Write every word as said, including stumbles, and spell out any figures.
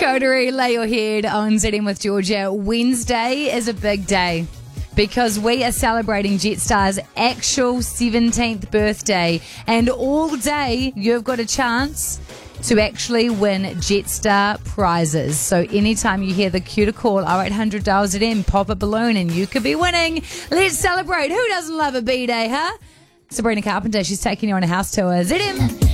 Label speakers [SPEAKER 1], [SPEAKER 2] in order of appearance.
[SPEAKER 1] Coterie, lay your head on Z M with Georgia. Wednesday is a big day because we are celebrating Jetstar's actual seventeenth birthday, and all day you've got a chance to actually win Jetstar prizes. So anytime you hear the cue to call oh eight hundred dial Z M, pop a balloon and you could be winning. Let's celebrate. Who doesn't love a B-Day, huh? Sabrina Carpenter, she's taking you on a house tour. Z M.